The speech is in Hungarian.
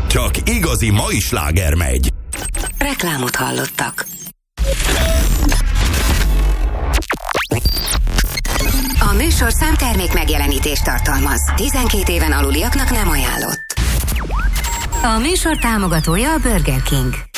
Csak igazi mai sláger megy. Reklámot hallottak. A műsorszám termék megjelenítést tartalmaz. 12 éven aluliaknak nem ajánlott. A műsor támogatója a Burger King.